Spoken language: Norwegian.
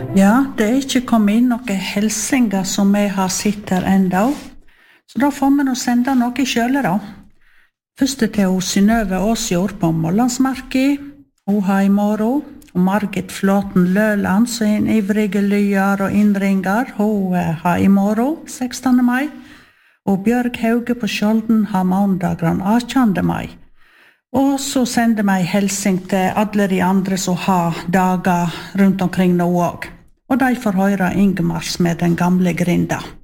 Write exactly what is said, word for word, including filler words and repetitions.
Ja, det er ikke kommet inn noen helsinger som vi har sett her enda. Så da får vi nå sende noe selv da. Først til Synnøve Åsjord på Målandsmarki. Hun har i morgen. Og Margit Flåten Løland, som er en ivrige lyer og innringer. Hun har i morgen, sekstende mai. Og Bjørg Hauge på Skjolden har mandag den attende mai. Og så sender vi helsing til alle de andre som har dager rundt omkring nå også. Og de får høre Ingemars med den gamle grinda.